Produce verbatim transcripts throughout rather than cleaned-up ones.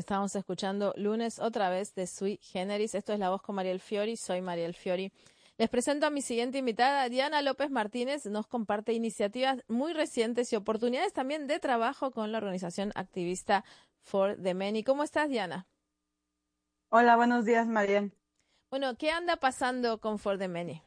Estábamos escuchando Lunes otra vez de Sui Generis. Esto es La Voz con Mariel Fiori. Soy Mariel Fiori. Les presento a mi siguiente invitada, Diana López Martínez. Nos comparte iniciativas muy recientes y oportunidades también de trabajo con la organización activista For the Many. ¿Cómo estás, Diana? Hola, buenos días, Marian. Bueno, ¿qué anda pasando con For the Many?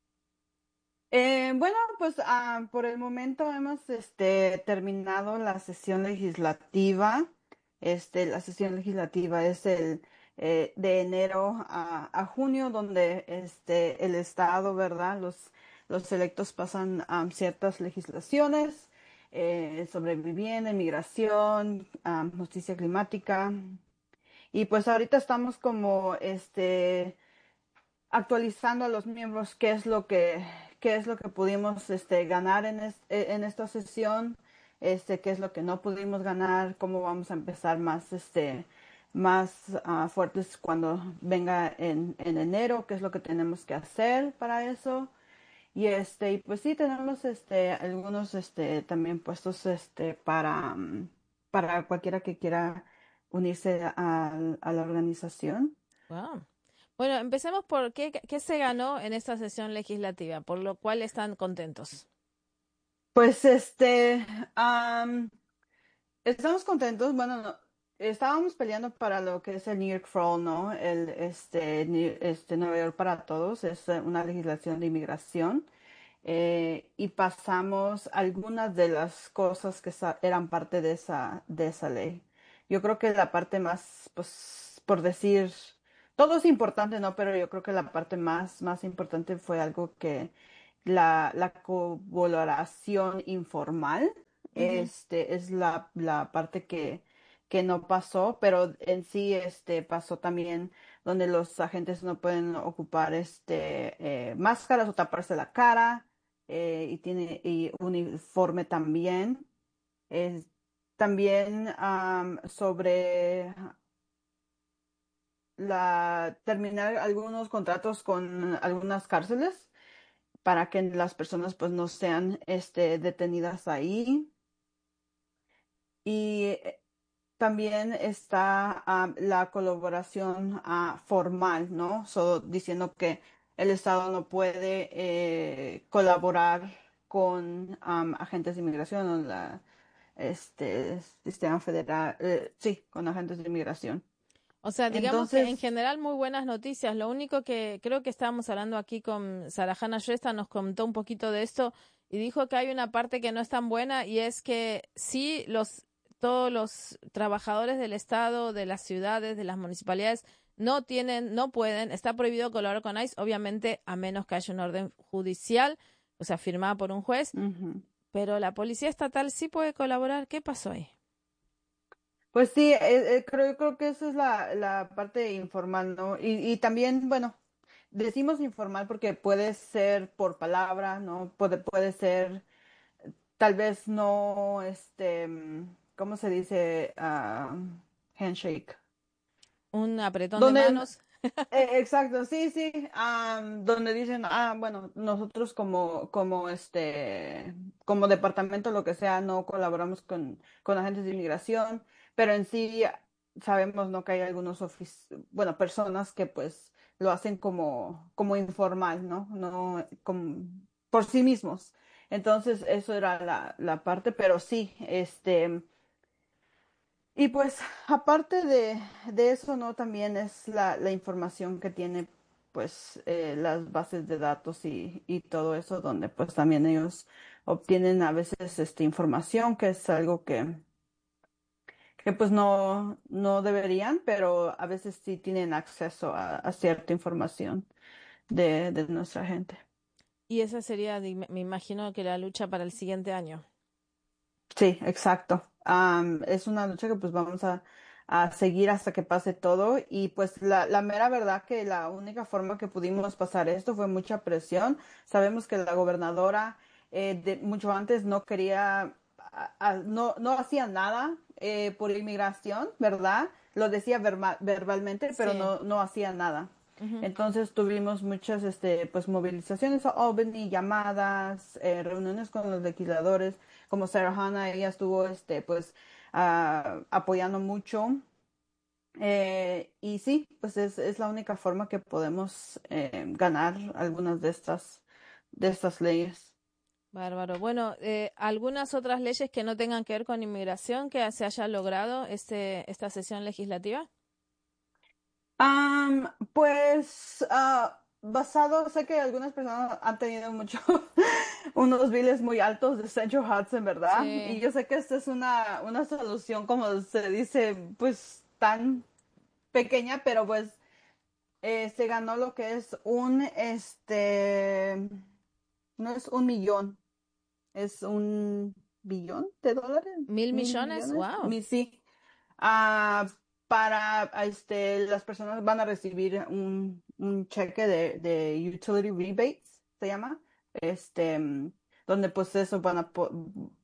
Eh, bueno, pues ah, por el momento hemos este, terminado la sesión legislativa. Este, la sesión legislativa es el eh, de enero a, a junio, donde este, el Estado, ¿verdad? Los, los electos pasan ah, ciertas legislaciones eh, sobre vivienda, inmigración, ah, justicia climática. Y pues ahorita estamos como este actualizando a los miembros qué es lo que qué es lo que pudimos este ganar en es- eh, en esta sesión, este qué es lo que no pudimos ganar, cómo vamos a empezar más este más ah, fuertes cuando venga en, en enero, qué es lo que tenemos que hacer para eso. Y este y pues sí tenemos este algunos este también puestos este para mm, para cualquiera que quiera unirse a, a la organización. Wow. Bueno, empecemos por qué, qué se ganó en esta sesión legislativa, por lo cual están contentos. Pues este, am, estamos contentos. Bueno, no, estábamos peleando para lo que es el New York for All, ¿no? El este, New- este Nueva York para todos. Es eh, una legislación de inmigración. Eh, y pasamos algunas de las cosas que sa- eran parte de esa, de esa ley. Yo creo que la parte más, pues, por decir, todo es importante, ¿no? Pero yo creo que la parte más, más importante fue algo que la, la colaboración informal, Ujú. este, es la, la parte que, que no pasó, pero en sí, este, pasó también donde los agentes no pueden ocupar, este, eh, máscaras o taparse la cara, eh, y tiene y uniforme también. Es, también am, sobre la terminar algunos contratos con algunas cárceles para que las personas pues no sean este detenidas ahí. Y eh, también está am, la colaboración ah, formal, ¿no? So, diciendo que el Estado no puede eh, colaborar con am, agentes de inmigración o la este sistema federal, eh, sí, con agentes de inmigración. O sea, digamos que en Entonces, general muy buenas noticias. Lo único que creo que estábamos hablando aquí con Sarahana Shrestha, nos contó un poquito de esto y dijo que hay una parte que no es tan buena y es que sí, los, todos los trabajadores del Estado, de las ciudades, de las municipalidades, no tienen, no pueden, está prohibido colaborar con ICE, obviamente a menos que haya una orden judicial, o sea, firmada por un juez, ujú. pero la policía estatal sí puede colaborar. ¿Qué pasó ahí? Pues sí, eh, eh, creo, yo creo que esa es la, la parte informal, ¿no? Y, y también, bueno, decimos informal porque puede ser por palabra, ¿no? Puede, puede ser, tal vez no, este, mm, ¿cómo se dice? Ah, handshake. Un apretón de Donde, manos. eh, exacto, sí, sí, am, donde dicen, ah, bueno, nosotros como, como este, como departamento, lo que sea, no colaboramos con, con agentes de inmigración, pero en sí sabemos, ¿no? Que hay algunos ofici- bueno, personas que pues lo hacen como, como informal, ¿no? No como por sí mismos. Entonces, eso era la, la parte, pero sí, este. Y pues aparte de, de eso, ¿no? También es la, la información que tiene pues eh, las bases de datos y, y todo eso, donde pues también ellos obtienen a veces esta información, que es algo que, que pues no, no deberían, pero a veces sí tienen acceso a, a cierta información de, de nuestra gente. Y esa sería, di- me imagino que la lucha para el siguiente año. Sí, exacto. Am, es una lucha que pues vamos a, a seguir hasta que pase todo y pues la, la mera verdad que la única forma que pudimos pasar esto fue mucha presión. Sabemos que la gobernadora eh, de, mucho antes no quería, a- a- no, no hacía nada eh, por inmigración, ¿verdad? Lo decía verba- verbalmente, pero Sí. no, no hacía nada. Ujú. Entonces tuvimos muchas este, pues, movilizaciones a Albany, llamadas, eh, reuniones con los legisladores, como Sarah Hanna, ella estuvo este, pues, ah, apoyando mucho. Eh, y sí, pues es, es la única forma que podemos eh, ganar algunas de estas, de estas leyes. Bárbaro. Bueno, eh, algunas otras leyes que no tengan que ver con inmigración que se haya logrado este, esta sesión legislativa. Am, pues ah, basado, sé que algunas personas han tenido mucho, unos biles muy altos de Central Hudson, ¿verdad? Y Sí, yo sé que esta es una, una solución, como se dice, pues tan pequeña, pero pues eh, se ganó lo que es un, este, no es un millón, es un billón de dólares, mil mil millones. millones, Wow. mi sí. Ah, para este, las personas van a recibir un, un cheque de, de utility rebates, se llama, este, mm, donde pues eso van a, po-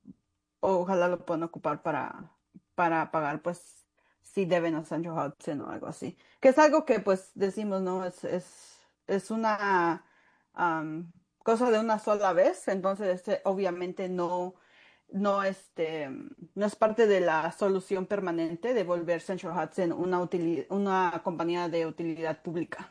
ojalá lo puedan ocupar para, para pagar pues si deben a Central Hudson o algo así. Que es algo que pues decimos, ¿no? Es, es, es una am, cosa de una sola vez, entonces este, obviamente no no, este, no es parte de la solución permanente de volver Central Hudson una, utili- una compañía de utilidad pública.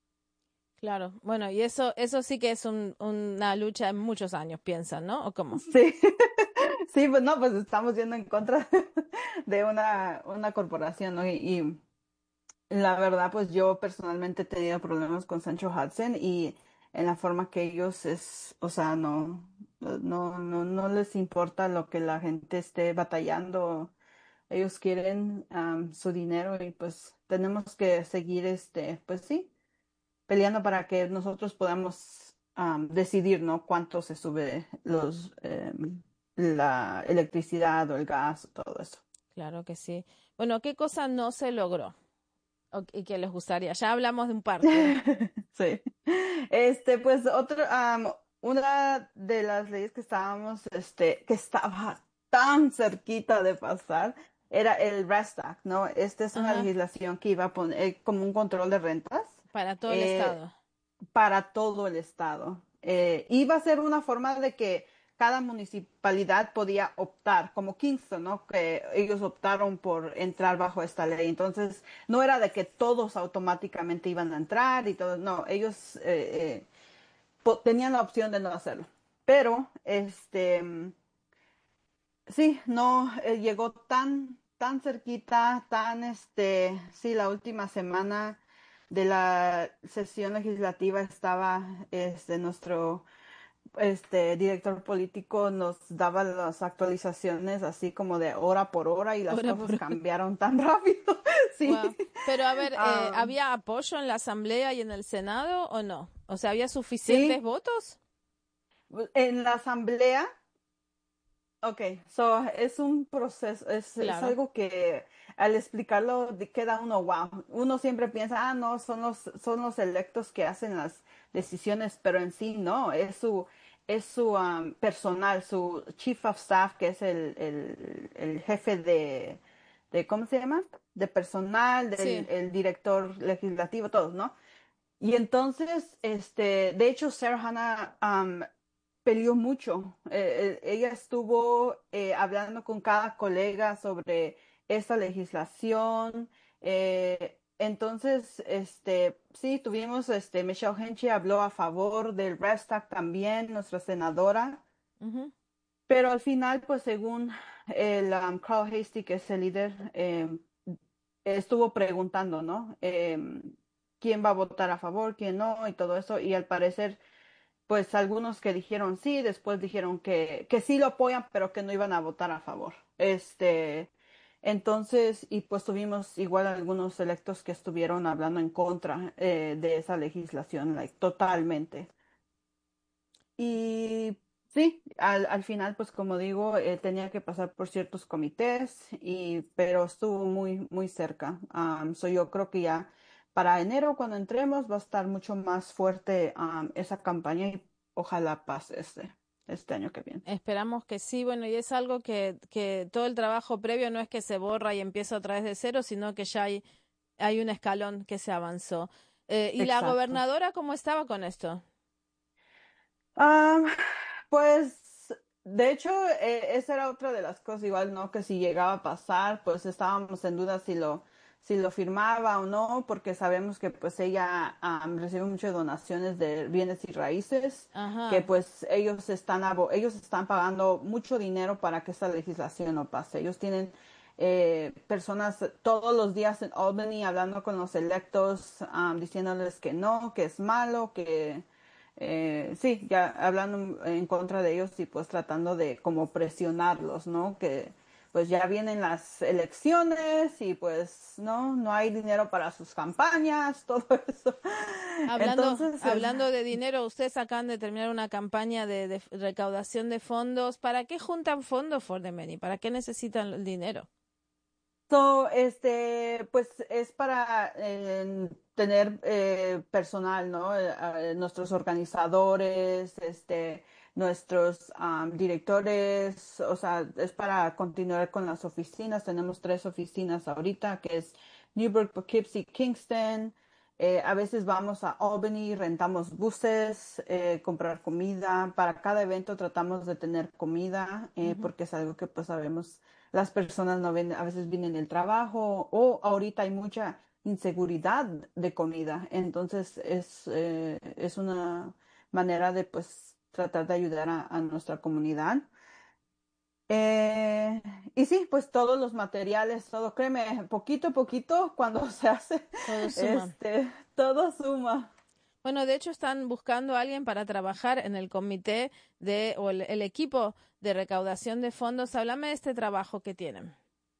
Claro. Bueno, y eso, eso sí que es un- una lucha de muchos años, piensan, ¿no? ¿O cómo? Sí, sí, pues no, pues estamos yendo en contra de una, una corporación, ¿no? Y, y la verdad, pues yo personalmente he tenido problemas con Central Hudson y en la forma que ellos es, o sea, no, no, no, no les importa lo que la gente esté batallando. Ellos quieren am, su dinero y pues tenemos que seguir, este, pues sí, peleando para que nosotros podamos am, decidir, ¿no? Cuánto se sube los, em, la electricidad o el gas, todo eso. Claro que sí. Bueno, ¿qué cosa no se logró? O- y que les gustaría. Ya hablamos de un par, pero. Sí. Este, pues otro, am, una de las leyes que estábamos, este, que estaba tan cerquita de pasar era el REST Act, ¿no? Esta es una Ajá, legislación que iba a poner eh, como un control de rentas para todo el eh, estado. para todo el estado. Eh, iba a ser una forma de que cada municipalidad podía optar, como Kingston, ¿no? Que ellos optaron por entrar bajo esta ley. Entonces, no era de que todos automáticamente iban a entrar y todo, no, ellos eh, eh, po- tenían la opción de no hacerlo. Pero, este, sí, no, eh, llegó tan, tan cerquita, tan, este, sí, la última semana de la sesión legislativa estaba, este, nuestro, este, director político nos daba las actualizaciones así como de hora por hora y las Hora cosas por cambiaron tan rápido, sí. Wow. Pero a ver, eh, Ah, ¿había apoyo en la Asamblea y en el Senado o no? O sea, ¿había suficientes sí, votos? en la asamblea. Ok, so es un proceso, es, es Claro. algo que al explicarlo de- queda uno, wow, uno siempre piensa, ah, no, son los, son los electos que hacen las decisiones, pero en sí no, es su, es su um, personal, su chief of staff, que es el, el, el jefe de, de, ¿cómo se llama? De personal, del Sí. el director legislativo, todos, ¿no? Y entonces, este, de hecho, Sarah Hannah um, peleó mucho. Eh, eh, ella estuvo eh, hablando con cada colega sobre esa legislación. Eh, entonces, este, sí, tuvimos, este, Michelle Henche habló a favor del REST Act también, nuestra senadora. Ujú. Pero al final, pues según el um, Carl Hastie, que es el líder, eh, estuvo preguntando, ¿no? Em, ¿quién va a votar a favor, quién no? Y todo eso. Y al parecer, pues algunos que dijeron sí, después dijeron que, que sí lo apoyan, pero que no iban a votar a favor. Este, entonces, y pues tuvimos igual algunos electos que estuvieron hablando en contra eh, de esa legislación, like, totalmente. Y sí, al, al final, pues como digo, eh, tenía que pasar por ciertos comités, y, pero estuvo muy, muy cerca. Am, so yo creo que ya para enero, cuando entremos, va a estar mucho más fuerte am, esa campaña y ojalá pase este, este año que viene. Esperamos que sí. Bueno, y es algo que, que todo el trabajo previo no es que se borra y empieza otra vez de cero, sino que ya hay, hay un escalón que se avanzó. Eh, ¿y la Exacto. gobernadora cómo estaba con esto? Am, pues, de hecho, eh, esa era otra de las cosas, igual, ¿no? Que si llegaba a pasar, pues estábamos en duda si lo, si lo firmaba o no, porque sabemos que pues ella um, recibe muchas donaciones de bienes y raíces, que Ajá. pues ellos están, abo- ellos están pagando mucho dinero para que esta legislación no pase. Ellos tienen eh, personas todos los días en Albany hablando con los electos, um, diciéndoles que no, que es malo, que eh, sí, ya hablando en contra de ellos y pues tratando de como presionarlos, ¿no? Que pues ya vienen las elecciones y pues no, no hay dinero para sus campañas, todo eso. Hablando, Entonces, es- hablando de dinero, ustedes acaban de terminar una campaña de, de recaudación de fondos. ¿Para qué juntan fondos for the many? ¿Para qué necesitan el dinero? so, este, pues es para eh, tener eh, personal, ¿no? Eh, eh, nuestros organizadores, este, nuestros am, directores, o sea, es para continuar con las oficinas. Tenemos tres oficinas ahorita, que es Newburgh, Poughkeepsie, Kingston. Eh, a veces vamos a Albany, rentamos buses, eh, comprar comida. Para cada evento tratamos de tener comida, eh, Ujú. porque es algo que pues sabemos las personas no ven, a veces vienen del trabajo o ahorita hay mucha inseguridad de comida. Entonces es, eh, es una manera de pues tratar de ayudar a, a nuestra comunidad. Eh, y sí, pues todos los materiales, todo, créeme, poquito a poquito, cuando se hace, Todo suma. este, todo suma. Bueno, de hecho están buscando a alguien para trabajar en el comité de o el, el equipo de recaudación de fondos. Háblame de este trabajo que tienen.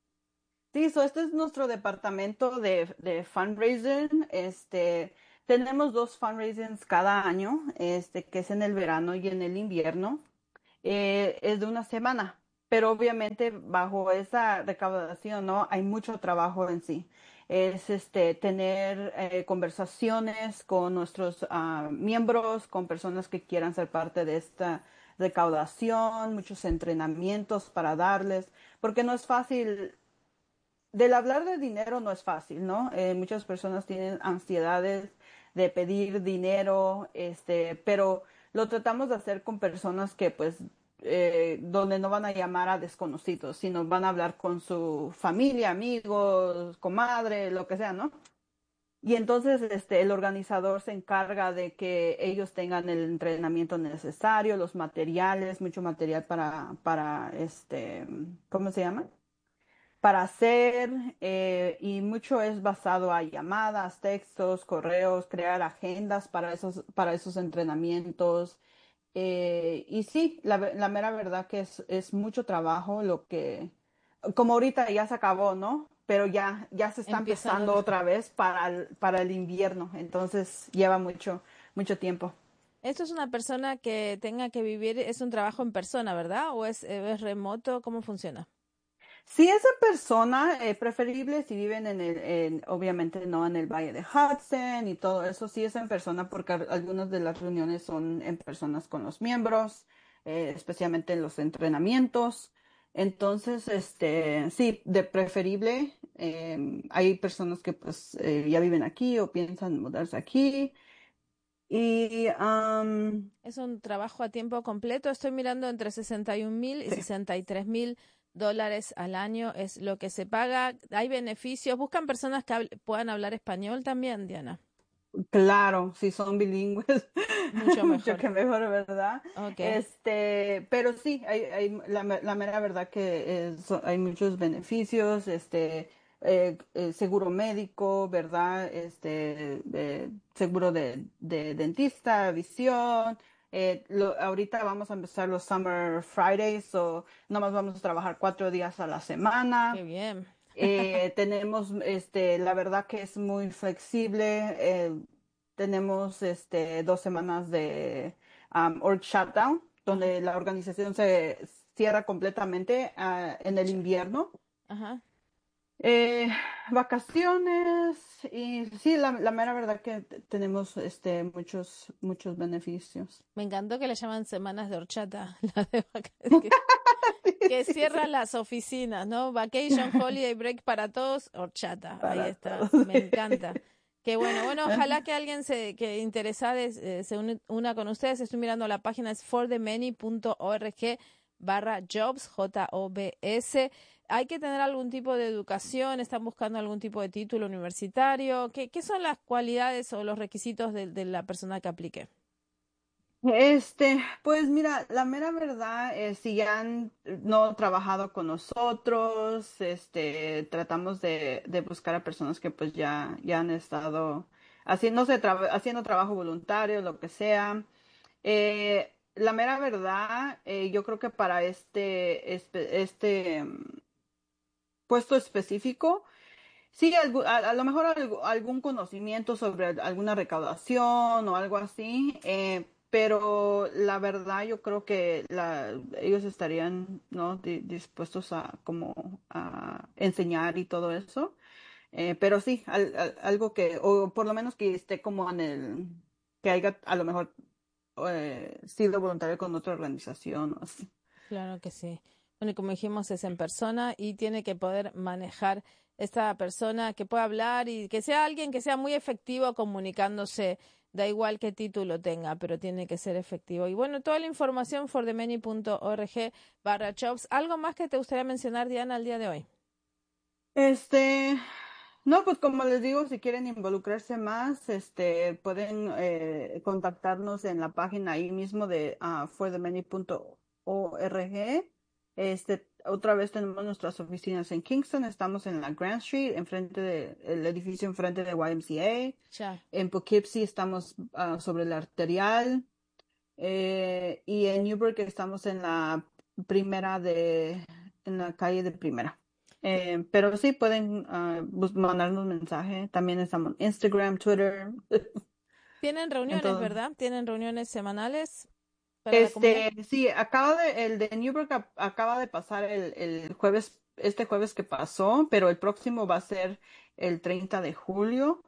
Sí, so este es nuestro departamento de, de fundraising. Este, tenemos dos fundraisings cada año, este, que es en el verano y en el invierno. Eh, es de una semana, pero obviamente bajo esa recaudación, ¿no? Hay mucho trabajo en sí. Es este, tener eh, conversaciones con nuestros ah, miembros, con personas que quieran ser parte de esta recaudación, muchos entrenamientos para darles, porque no es fácil del hablar de dinero no es fácil, ¿no? Eh, muchas personas tienen ansiedades de pedir dinero, este, pero lo tratamos de hacer con personas que, pues, eh, donde no van a llamar a desconocidos, sino van a hablar con su familia, amigos, comadre, lo que sea, ¿no? Y entonces, este, el organizador se encarga de que ellos tengan el entrenamiento necesario, los materiales, mucho material para, para, este, ¿cómo se llama? Para hacer eh, y mucho es basado a llamadas, textos, correos, crear agendas para esos, para esos entrenamientos. Eh, y sí, la, ve- la mera verdad que es, es mucho trabajo lo que, como ahorita ya se acabó, ¿no? Pero ya, ya se está Empiezan empezando otra. otra vez para el, para el invierno, entonces lleva mucho, mucho tiempo. Esto es una persona que tenga que vivir, es un trabajo en persona, ¿verdad? ¿O es, eh, es remoto? ¿Cómo funciona? Si esa persona, eh, preferible si viven en el, en- obviamente no en el Valle de Hudson y todo eso, sí es en persona porque al- algunas de las reuniones son en personas con los miembros, eh, especialmente en los entrenamientos. Entonces, este, sí, de preferible, em, hay personas que pues eh, ya viven aquí o piensan mudarse aquí. Y, am, Es un trabajo a tiempo completo. Estoy mirando entre sesenta y un mil y sí. sesenta y tres mil dólares al año es lo que se paga. Hay beneficios. Buscan personas que hable- puedan hablar español también, Diana. Claro, si son bilingües, Mucho mucho mejor. que mejor, ¿verdad? Ok. Este, pero sí, hay, hay la, me- la mera verdad que es- hay muchos beneficios, este, eh, eh, seguro médico, ¿verdad? Este, eh, seguro de, de dentista, visión. Eh, lo- ahorita vamos a empezar los Summer Fridays, o nomás vamos a trabajar cuatro días a la Qué semana. bien. Eh, tenemos, este, la verdad que es muy flexible. eh, tenemos, este, dos semanas de um, org shutdown, Ajá. donde la organización se cierra completamente ah, en el Pucha. invierno. Ajá. Eh, vacaciones y sí, la, la mera verdad que t- tenemos, este, muchos, muchos beneficios. Me encantó que le llaman semanas de horchata, la de vaca- que, Sí, que sí, sí. cierran las oficinas, ¿no? Vacation, holiday break para todos, horchata. Ahí Para está. todos. Me encanta. Qué bueno. Bueno, ojalá que alguien se que interesado eh, se une- una con ustedes. Estoy mirando la página es for the many punto org barra jobs, J O B S. ¿hay que tener algún tipo de educación? ¿Están buscando algún tipo de título universitario? ¿Qué, qué son las cualidades o los requisitos de, de la persona que aplique? Este, pues mira, la mera verdad es si ya han no trabajado con nosotros, este, tratamos de, de buscar a personas que pues ya, ya han estado haciéndose traba- haciendo trabajo voluntario, lo que sea. Eh, la mera verdad, eh, yo creo que para este, este, este mm, puesto específico, sí, algu- a, a lo mejor algu- algún conocimiento sobre al- alguna recaudación o algo así, eh, pero la verdad yo creo que la, ellos estarían, ¿no? di- dispuestos a como a enseñar y todo eso. Eh, pero sí, al- al- algo que, o por lo menos que esté como en el, que haya a lo mejor eh, sido voluntario con otra organización o así. Claro que sí. Bueno, y como dijimos, es en persona y tiene que poder manejar esta persona, que pueda hablar y que sea alguien que sea muy efectivo comunicándose, da igual qué título tenga, pero tiene que ser efectivo. Y bueno, toda la información for the many punto org barra jobs. ¿Algo más que te gustaría mencionar, Diana, al día de hoy? Este, no, pues como les digo, si quieren involucrarse más, este, pueden eh, contactarnos en la página ahí mismo de uh, for the many punto org. Este, otra vez tenemos nuestras oficinas en Kingston, estamos en la Grand Street, enfrente de, el edificio enfrente de Y M C A. Ya. En Poughkeepsie estamos ah, sobre la arterial. Eh, y en Newburgh estamos en la primera de, en la calle de primera. Eh, pero sí pueden ah, bus- mandarnos mensaje. También estamos en Instagram, Twitter, Tienen en reuniones, todo. ¿verdad? Tienen reuniones semanales para la comunidad. Este, sí, acaba de, el de Newburgh ac- acaba de pasar el, el jueves, este jueves que pasó, pero el próximo va a ser el treinta de julio.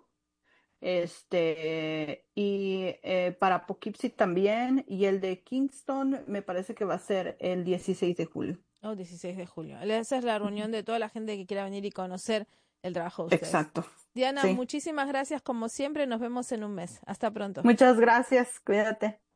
Este, y eh, para Poughkeepsie también, y el de Kingston me parece que va a ser el dieciséis de julio. Oh, dieciséis de julio. Esa es la Ujú. reunión de toda la gente que quiera venir y conocer el trabajo de ustedes. Exacto, Diana, sí. muchísimas gracias como siempre. Nos vemos en un mes. Hasta pronto. Muchas gracias, cuídate.